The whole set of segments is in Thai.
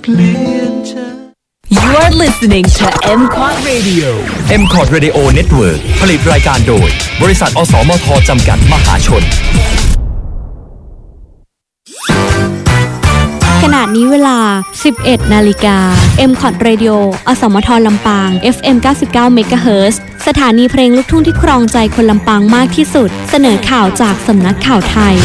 You are listening to M-Quad Radio. M-Quad Radio Network ผลิตรายการโดยบริษัทอสมทจำกัดมหาชนขณะนี้เวลา 11 นาฬิกา M-Quad Radio อสมทลำปาง FM 99 MHz สถานีเพลงลูกทุ่งที่ครองใจคนลำปางมากที่สุดเสนอข่าวจากสำนักข่าวไทย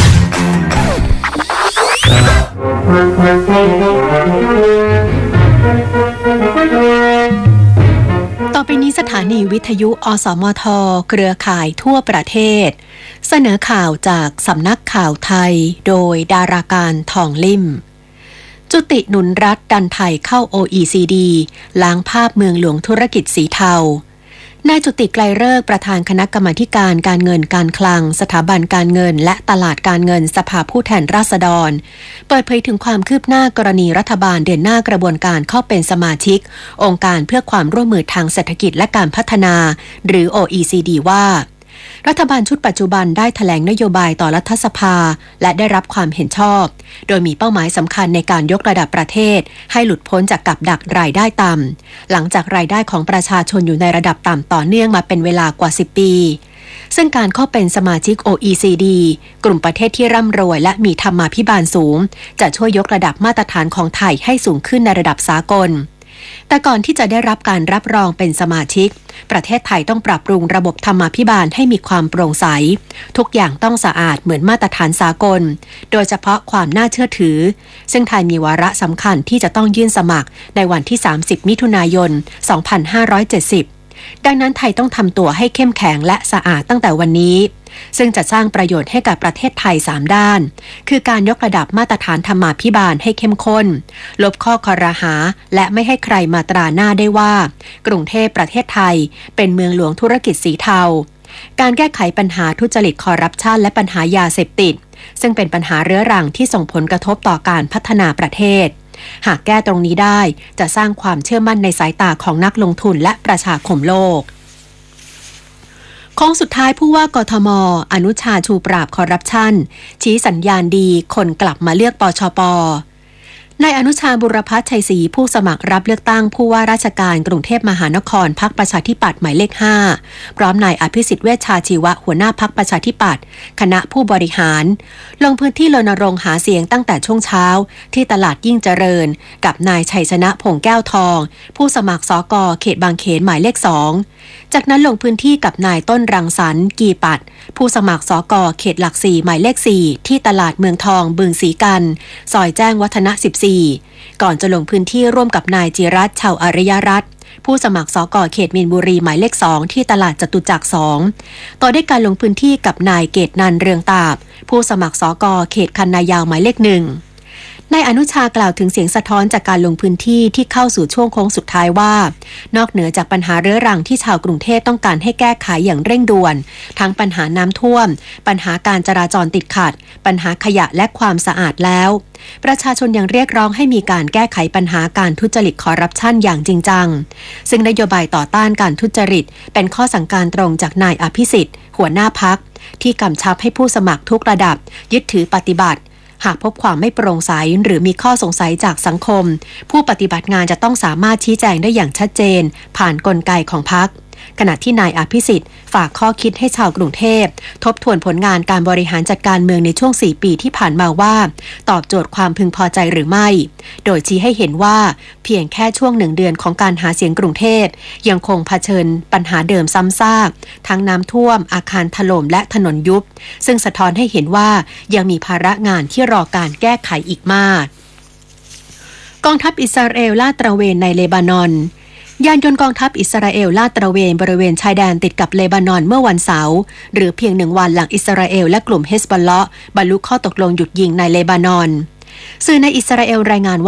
ต่อไปนี้สถานีวิทยุอสมทเครือข่ายทั่วประเทศเสนอข่าวจากสำนักข่าวไทยโดยดาราการทองลิ่มจุติหนุนรัฐดันไทยเข้า OECD ล้างภาพเมืองหลวงธุรกิจสีเทานายจุติไกลฤกษ์ประธานคณะกรรมาธิการการเงินการคลังสถาบันการเงินและตลาดการเงินสภาผู้แทนราษฎรเปิดเผยถึงความคืบหน้ากรณีรัฐบาลเดินหน้ากระบวนการเข้าเป็นสมาชิกองค์การเพื่อความร่วมมือทางเศรษฐกิจและการพัฒนาหรือ OECD ว่ารัฐบาลชุดปัจจุบันได้แถลงนโยบายต่อรัฐสภาและได้รับความเห็นชอบโดยมีเป้าหมายสำคัญในการยกระดับประเทศให้หลุดพ้นจากกับดักรายได้ต่ำหลังจากรายได้ของประชาชนอยู่ในระดับต่ำต่อเนื่องมาเป็นเวลากว่า10ปีซึ่งการเข้าเป็นสมาชิก OECD กลุ่มประเทศที่ร่ำรวยและมีธรรมาภิบาลสูงจะช่วยยกระดับมาตรฐานของไทยให้สูงขึ้นในระดับสากลแต่ก่อนที่จะได้รับการรับรองเป็นสมาชิกประเทศไทยต้องปรับปรุงระบบธรรมาภิบาลให้มีความโปร่งใสทุกอย่างต้องสะอาดเหมือนมาตรฐานสากลโดยเฉพาะความน่าเชื่อถือซึ่งไทยมีวาระสำคัญที่จะต้องยื่นสมัครในวันที่30มิถุนายน2570ดังนั้นไทยต้องทำตัวให้เข้มแข็งและสะอาดตั้งแต่วันนี้ซึ่งจะสร้างประโยชน์ให้กับประเทศไทย3ด้านคือการยกระดับมาตรฐานธรรมาภิบาลให้เข้มข้นลบข้อครหาและไม่ให้ใครมาตราหน้าได้ว่ากรุงเทพประเทศไทยเป็นเมืองหลวงธุรกิจสีเทาการแก้ไขปัญหาทุจริตคอร์รัปชันและปัญหายาเสพติดซึ่งเป็นปัญหาเรื้อรังที่ส่งผลกระทบต่อการพัฒนาประเทศหากแก้ตรงนี้ได้จะสร้างความเชื่อมั่นในสายตาของนักลงทุนและประชาคมโลกโค้งสุดท้ายผู้ว่ากทม.อนุชาชูปราบคอร์รัปชันชี้สัญญาณดีคนกลับมาเลือกปชป.นายอนุชาบุรพัฒน์ชัยศรีผู้สมัครรับเลือกตั้งผู้ว่าราชการกรุงเทพมหานครพรรคประชาธิปัตย์หมายเลข5พร้อมนายอภิสิทธิ์เวชชาชีวะหัวหน้าพรรคประชาธิปัตย์คณะผู้บริหารลงพื้นที่รณรงค์หาเสียงตั้งแต่ช่วงเช้าที่ตลาดยิ่งเจริญกับนายชัยชนะพงษ์แก้วทองผู้สมัครสก.เขตบางเขนหมายเลข2จากนั้นลงพื้นที่กับนายต้นรังสรรค์กีปัดผู้สมัครสก.เขตหลัก4หมายเลข4ที่ตลาดเมืองทองบึงสีกันซอยแจ้งวัฒนะ14ก่อนจะลงพื้นที่ร่วมกับนายจิรัตน์ชาวอริยรัตน์ผู้สมัครสก.เขตมีนบุรีหมายเลข2ที่ตลาดจตุจักร2ต่อด้วยการลงพื้นที่กับนายเกตนันท์เรืองตาบผู้สมัครสก.เขตคันนายาวหมายเลข1นายอนุชากล่าวถึงเสียงสะท้อนจากการลงพื้นที่ที่เข้าสู่ช่วงโค้งสุดท้ายว่านอกเหนือจากปัญหาเรื้อรังที่ชาวกรุงเทพต้องการให้แก้ไขอย่างเร่งด่วนทั้งปัญหาน้ำท่วมปัญหาการจราจรติดขัดปัญหาขยะและความสะอาดแล้วประชาชนยังเรียกร้องให้มีการแก้ไขปัญหาการทุจริตคอร์รัปชันอย่างจริงจังซึ่งนโยบายต่อต้านการทุจริตเป็นข้อสั่งการตรงจากนายอภิสิทธิ์หัวหน้าพรรคที่กำชับให้ผู้สมัครทุกระดับยึดถือปฏิบัติหากพบความไม่โปร่งใสหรือมีข้อสงสัยจากสังคมผู้ปฏิบัติงานจะต้องสามารถชี้แจงได้อย่างชัดเจนผ่านกลไกของพรรคขณะที่นายอภิสิทธิ์ฝากข้อคิดให้ชาวกรุงเทพทบทวนผลงานการบริหารจัดการเมืองในช่วง4ปีที่ผ่านมาว่าตอบโจทย์ความพึงพอใจหรือไม่โดยชี้ให้เห็นว่าเพียงแค่ช่วง1 เดือนของการหาเสียงกรุงเทพยังคงเผชิญปัญหาเดิมซ้ำซากทั้งน้ำท่วมอาคารถล่มและถนนยุบซึ่งสะท้อนให้เห็นว่ายังมีภาระงานที่รอการแก้ไขอีกมากกองทัพอิสราเอลลาดตระเวนในเลบานอนยานยนต์กองทัพอิสราเอลลาดตระเวนบริเวณชายแดนติดกับเลบานอนเมื่อวันเสาร์หรือเพียง1 วันหลังอิสราเอลและกลุ่มเฮซบอลเลาะห์บรรลุข้อตกลงหยุดยิงในเลบานอนสื่อในอิสราเอลรายงานว่า